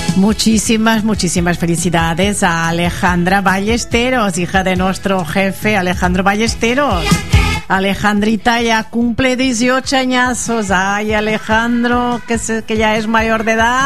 Muchísimas felicidades a Alejandra Ballesteros, hija de nuestro jefe Alejandro Ballesteros. Alejandrita ya cumple 18 añazos. Ay, Alejandro, que ya es mayor de edad.